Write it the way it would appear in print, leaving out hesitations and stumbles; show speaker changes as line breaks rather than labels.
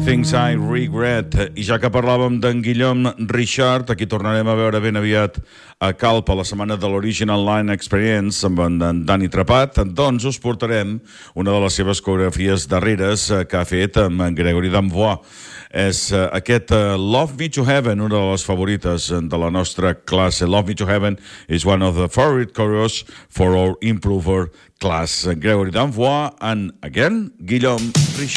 Things I Regret. I ja que parlàvem d'en Guillaume Richard, aquí tornarem a veure ben aviat a Calp a la setmana de l'Original Line Experience amb en Dani Trepat, doncs us portarem una de les seves coreografies darreres que ha fet amb en Gregory Danvois. És aquest Love Me to Heaven, una de les favorites de la nostra classe. Love Me to Heaven is one of the favorite choreos for our improver class. Gregory Danvois and again, Guillaume Richard.